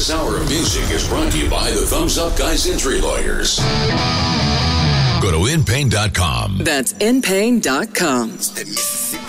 This hour of music is brought to you by the Thumbs Up Guys Injury Lawyers. Go to InPain.com. That's InPain.com. Mississippi